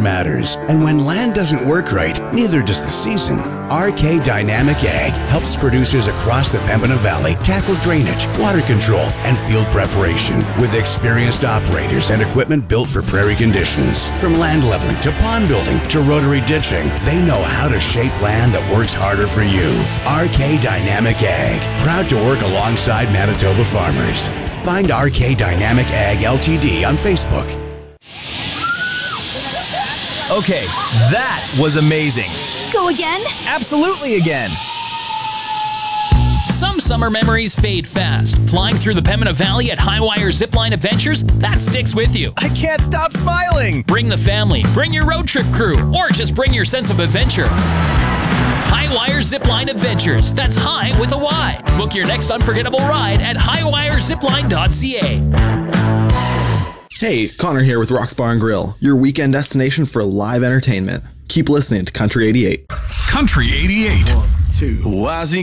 matters. And when land doesn't work right, neither does the season. RK Dynamic Ag helps producers across the Pembina Valley tackle drainage, water control, and field preparation with experienced operators and equipment built for prairie conditions. From land leveling to pond building to rotary ditching, they know how to shape land that works harder for you. RK Dynamic Ag, proud to work alongside Manitoba farmers. Find RK Dynamic Ag Ltd on Facebook. Okay, that was amazing. Go again? Absolutely again. Some summer memories fade fast. Flying through the Pembina Valley at Highwire Zipline Adventures, that sticks with you. I can't stop smiling. Bring the family, bring your road trip crew, or just bring your sense of adventure. Highwire Zipline Adventures. That's high with a Y. Book your next unforgettable ride at highwirezipline.ca. Hey, Connor here with Rock's Bar and Grill, your weekend destination for live entertainment. Keep listening to Country 88. Country 88. 1, 2. Wazzy